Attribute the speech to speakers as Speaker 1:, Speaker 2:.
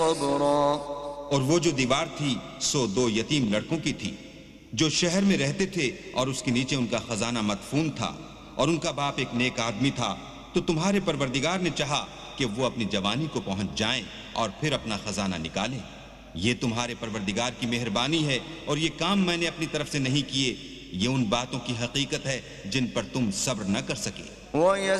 Speaker 1: और वो जो दीवार थी सो 2 यतीम लड़कों की थी जो शहर में रहते थे और उसके नीचे उनका खजाना मदफून था और उनका बाप एक नेक आदमी था। तो तुम्हारे परवरदिगार ने चाहा कि वो अपनी जवानी को पहुंच जाएं और फिर अपना खजाना निकालें। ये तुम्हारे परवरदिगार की मेहरबानी है और ये काम मैंने अपनी तरफ से नहीं किए। ये उन बातों की हकीकत है जिन पर तुम सब्र न कर सके।